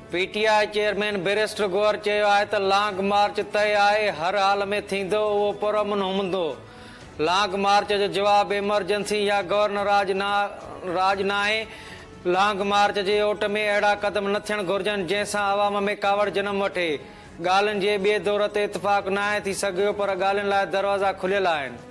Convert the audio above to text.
PTI chairman barrister Gauhar चयो आहे त लॉन्ग मार्च तय आहे, हर हाल में थींदो, उहो पुरअमन हूंदो। लॉन्ग मार्च जो जवाब इमरजेंसी या गवर्नर राज न आहे। लॉन्ग मार्च जे ओट में अहिड़ा क़दम न थियण घुर्जनि जंहिंसां अवाम में कावड़ जनम वठे। ॻाल्हियुनि जे ॿिए दौर ते इतफ़ाक़ न आहे थी सघियो, पर ॻाल्हियुनि लाइ दरवाज़ा खुलियल आहिनि।